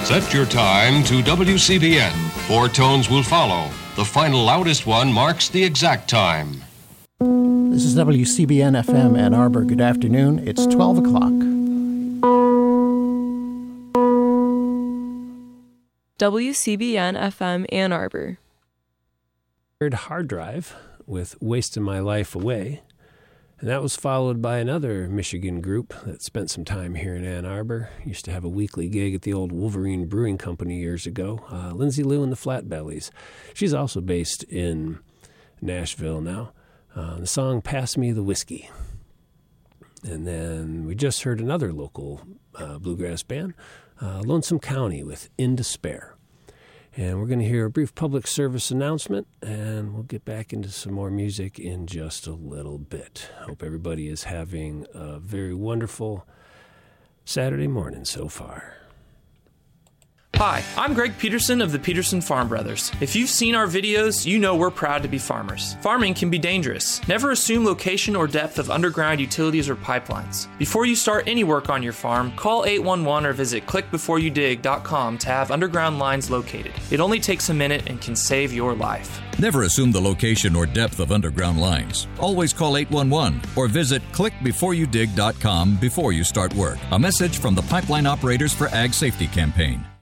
Set your time to WCBN. 4 tones will follow. The final loudest one marks the exact time. This is WCBN FM Ann Arbor. Good afternoon. It's 12 o'clock. WCBN FM Ann Arbor. Hard Drive with Wasting My Life Away. And that was followed by another Michigan group that spent some time here in Ann Arbor. Used to have a weekly gig at the old Wolverine Brewing Company years ago. Lindsay Lou and the Flatbellies. She's also based in Nashville now. The song Pass Me the Whiskey. And then we just heard another local bluegrass band, Lonesome County with In Despair. And we're going to hear a brief public service announcement, and we'll get back into some more music in just a little bit. Hope everybody is having a very wonderful Saturday morning so far. Hi, I'm Greg Peterson of the Peterson Farm Brothers. If you've seen our videos, you know we're proud to be farmers. Farming can be dangerous. Never assume location or depth of underground utilities or pipelines. Before you start any work on your farm, call 811 or visit clickbeforeyoudig.com to have underground lines located. It only takes a minute and can save your life. Never assume the location or depth of underground lines. Always call 811 or visit clickbeforeyoudig.com before you start work. A message from the Pipeline Operators for Ag Safety campaign.